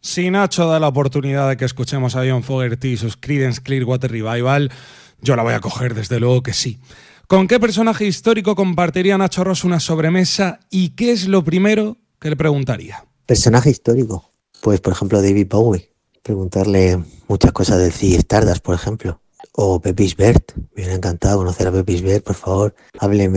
Si Nacho da la oportunidad de que escuchemos a John Fogerty y sus Creedence Clearwater Revival, yo la voy a coger, desde luego que sí. ¿Con qué personaje histórico compartiría Nacho Ross una sobremesa y qué es lo primero que le preguntaría? Personaje histórico. Pues, por ejemplo, David Bowie. Preguntarle muchas cosas del Ziggy Stardust, por ejemplo. O Pepis Bert. Me hubiera encantado conocer a Pepis Bert, por favor. Hábleme